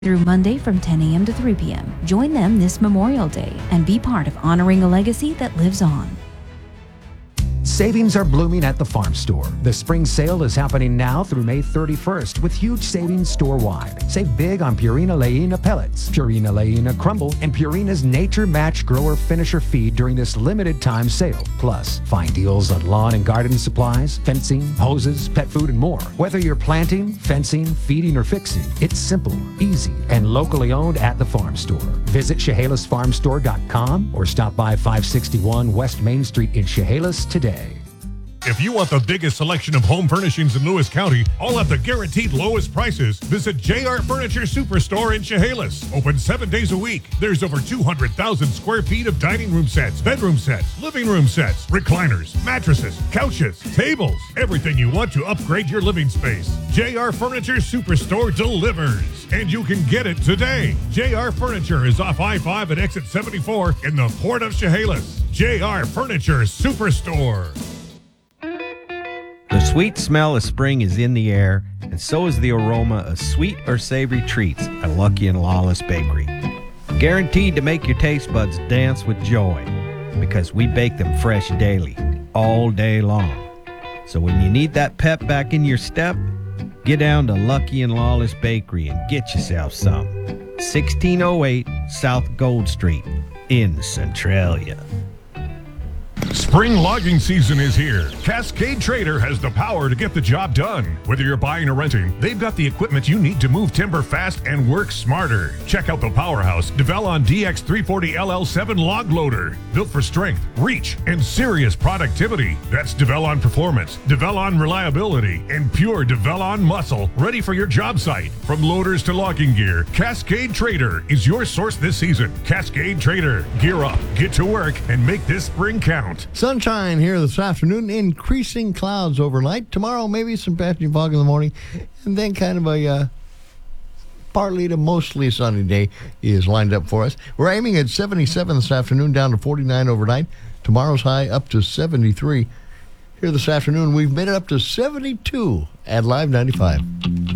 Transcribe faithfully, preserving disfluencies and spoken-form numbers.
through Monday from ten a.m. to three p.m. Join them this Memorial Day and be part of honoring a legacy that lives on. Savings are blooming at the farm store. The spring sale is happening now through May thirty-first with huge savings store-wide. Save big on Purina Leina pellets, Purina Leina crumble, and Purina's Nature Match Grower Finisher feed during this limited time sale. Plus, find deals on lawn and garden supplies, fencing, hoses, pet food, and more. Whether you're planting, fencing, feeding, or fixing, it's simple, easy, and locally owned at the farm store. Visit Chehalis Farm Store dot com or stop by five sixty-one West Main Street in Chehalis today. If you want the biggest selection of home furnishings in Lewis County, all at the guaranteed lowest prices, visit J R Furniture Superstore in Chehalis. Open seven days a week. There's over two hundred thousand square feet of dining room sets, bedroom sets, living room sets, recliners, mattresses, couches, tables, everything you want to upgrade your living space. J R Furniture Superstore delivers, and you can get it today. J R Furniture is off I five at exit seventy-four in the Port of Chehalis. J R Furniture Superstore. The sweet smell of spring is in the air, and so is the aroma of sweet or savory treats at Lucky and Lawless Bakery. Guaranteed to make your taste buds dance with joy, because we bake them fresh daily, all day long. So when you need that pep back in your step, get down to Lucky and Lawless Bakery and get yourself some. sixteen oh eight South Gold Street in Centralia. Spring logging season is here. Cascade Trader has the power to get the job done. Whether you're buying or renting, they've got the equipment you need to move timber fast and work smarter. Check out the powerhouse Develon D X three forty L L seven log loader. Built for strength, reach, and serious productivity. That's Develon performance, Develon reliability, and pure Develon muscle, ready for your job site. From loaders to logging gear, Cascade Trader is your source this season. Cascade Trader. Gear up, get to work, and make this spring count. Sunshine here this afternoon, increasing clouds overnight. Tomorrow, maybe some patchy fog in the morning, and then kind of a uh, partly to mostly sunny day is lined up for us. We're aiming at seventy-seven this afternoon, down to forty-nine overnight. Tomorrow's high up to seventy-three. Here this afternoon, we've made it up to seventy-two at Live ninety-five.